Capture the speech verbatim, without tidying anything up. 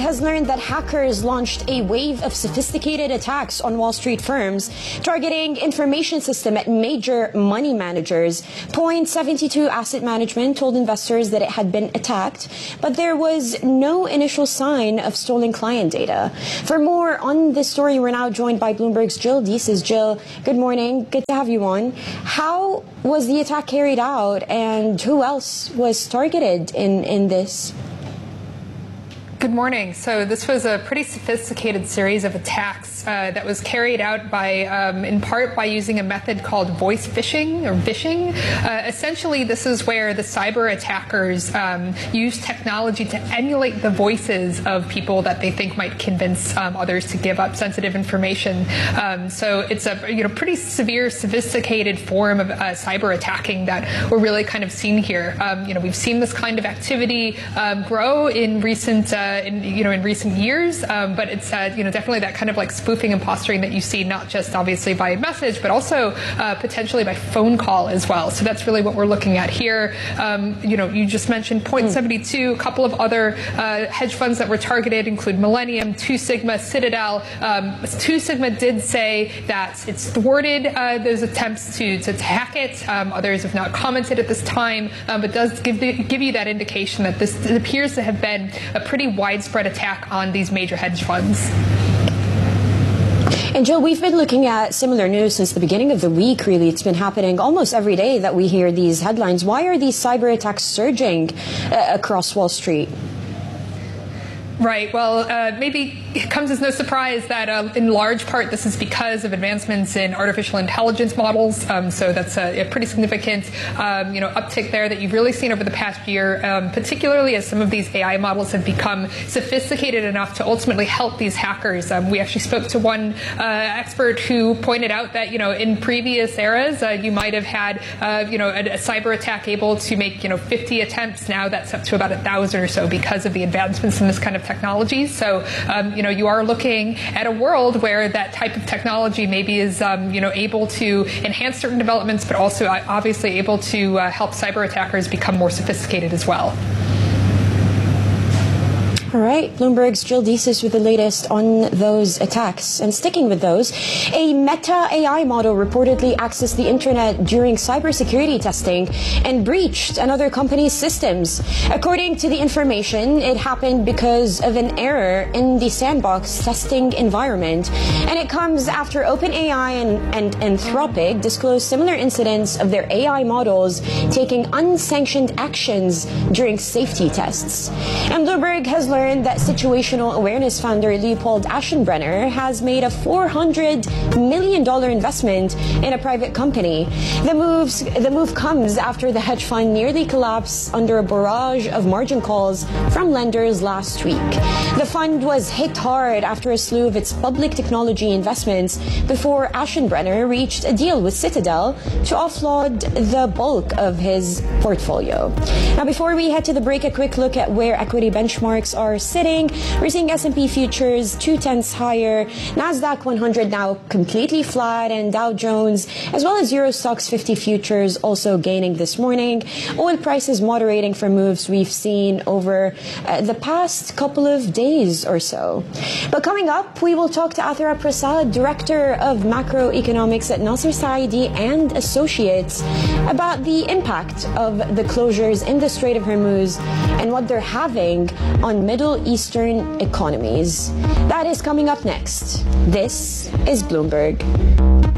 has learned that hackers launched a wave of sophisticated attacks on Wall Street firms, targeting information system at major money managers. Point seventy-two Asset Management told investors that it had been attacked, but there was no initial sign of stolen client data. For more on this story, we're now joined by Bloomberg's Jill Deeses. Jill, good morning. Good to have you on. How was the attack carried out, and who else was targeted in, in this? Good morning. So this was a pretty sophisticated series of attacks uh, that was carried out by, um, in part, by using a method called voice phishing or vishing. Uh, essentially, this is where the cyber attackers um, use technology to emulate the voices of people that they think might convince um, others to give up sensitive information. Um, so it's a you know pretty severe, sophisticated form of uh, cyber attacking that we're really kind of seeing here. Um, you know, we've seen this kind of activity um, grow in recent. Uh, In, you know, in recent years, um, but it's uh, you know definitely that kind of like spoofing and posturing that you see not just obviously by message, but also uh, potentially by phone call as well. So that's really what we're looking at here. Um, you know, you just mentioned Point seventy-two. A couple of other uh, hedge funds that were targeted include Millennium, Two Sigma, Citadel. Um, Two Sigma did say that it's thwarted uh, those attempts to to hack it. Um, others have not commented at this time, um, but does give the, give you that indication that this appears to have been a pretty widespread attack on these major hedge funds. And Jill, we've been looking at similar news since the beginning of the week, really. It's been happening almost every day that we hear these headlines. Why are these cyber attacks surging uh, across Wall Street? Right. Well, uh, maybe it comes as no surprise that uh, in large part this is because of advancements in artificial intelligence models. Um, so that's a, a pretty significant, um, you know, uptick there that you've really seen over the past year, um, particularly as some of these A I models have become sophisticated enough to ultimately help these hackers. Um, we actually spoke to one uh, expert who pointed out that, you know, in previous eras, uh, you might have had, uh, you know, a, a cyber attack able to make, you know, fifty attempts. Now that's up to about a thousand or so because of the advancements in this kind of technology. So, um, you know, you are looking at a world where that type of technology maybe is, um, you know, able to enhance certain developments, but also obviously able to uh, help cyber attackers become more sophisticated as well. All right, Bloomberg's Jill Deeses with the latest on those attacks. And sticking with those, a Meta A I model reportedly accessed the internet during cybersecurity testing and breached another company's systems. According to the information, it happened because of an error in the sandbox testing environment. And it comes after OpenAI and, and Anthropic disclosed similar incidents of their A I models taking unsanctioned actions during safety tests. And Bloomberg has learned that situational awareness founder Leopold Aschenbrenner has made a four hundred million dollars investment in a private company. The moves, the move comes after the hedge fund nearly collapsed under a barrage of margin calls from lenders last week. The fund was hit hard after a slew of its public technology investments before Aschenbrenner reached a deal with Citadel to offload the bulk of his portfolio. Now, before we head to the break, a quick look at where equity benchmarks are sitting. We're seeing S and P futures two tenths higher, Nasdaq one hundred now completely flat, and Dow Jones as well as Euro Stoxx fifty futures also gaining this morning. Oil prices moderating from moves we've seen over uh, the past couple of days or so. But coming up, we will talk to Athira Prasad, Director of Macroeconomics at Nasser Saidi and Associates, about the impact of the closures in the Strait of Hormuz and what they're having on Middle Eastern economies. That is coming up next. This is Bloomberg.